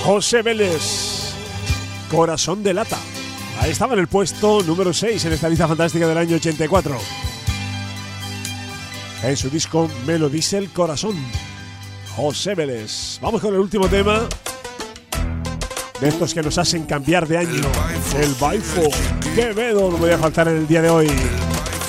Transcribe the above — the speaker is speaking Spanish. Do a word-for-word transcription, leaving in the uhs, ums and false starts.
José Vélez, Corazón de Lata. Ahí estaba en el puesto número seis en esta lista fantástica del año ochenta y cuatro. En su disco Me lo dice el corazón, José Vélez. Vamos con el último tema de estos que nos hacen cambiar de año. El Baifo. Quevedo no me voy a faltar en el día de hoy.